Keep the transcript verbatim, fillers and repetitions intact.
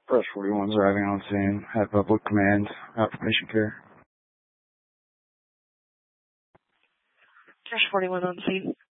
Press forty-one is arriving on scene. Have public command out for patient care. Press forty-one on scene.